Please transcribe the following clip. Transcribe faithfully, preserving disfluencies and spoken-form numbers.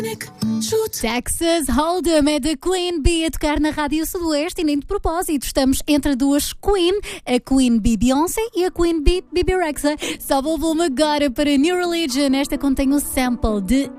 Texas Hold'em é da Queen Bee a tocar na Rádio Sudoeste e nem de propósito. Estamos entre duas Queen, a Queen Bee Beyoncé e a Queen Bee Bebe Rexha. Sobe o volume agora para New Religion. Esta contém o sample de